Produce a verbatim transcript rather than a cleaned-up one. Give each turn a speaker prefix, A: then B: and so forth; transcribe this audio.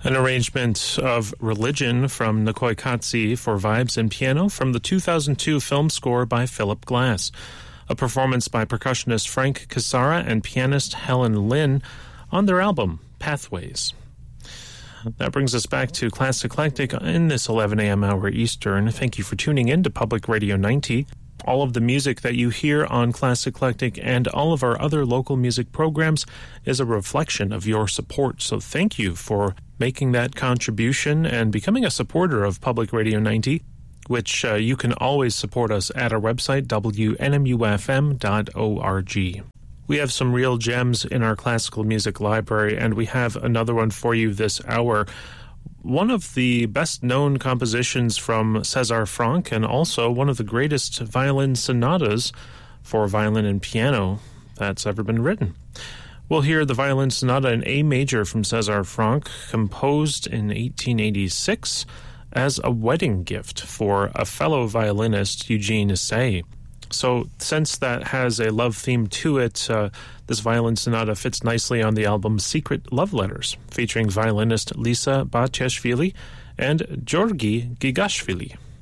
A: An arrangement of Religion from Nicoy Katsi for vibes and piano from the two thousand two film score by Philip Glass. A performance by percussionist Frank Casara and pianist Helen Lynn on their album, Pathways. That brings us back to Classic Eclectic in this eleven a.m. hour Eastern. Thank you for tuning in to Public Radio ninety. All of the music that you hear on Classic Eclectic and all of our other local music programs is a reflection of your support. So thank you for making that contribution and becoming a supporter of Public Radio ninety, which uh, you can always support us at our website, w n m u f m dot org. We have some real gems in our classical music library, and we have another one for you this hour. One of the best-known compositions from César Franck, and also one of the greatest violin sonatas for violin and piano that's ever been written. We'll hear the violin sonata in A major from César Franck, composed in eighteen eighty-six as a wedding gift for a fellow violinist, Eugene Issei. So since that has a love theme to it, uh, this violin sonata fits nicely on the album Secret Love Letters, featuring violinist Lisa Batiashvili and Georgi Gigashvili.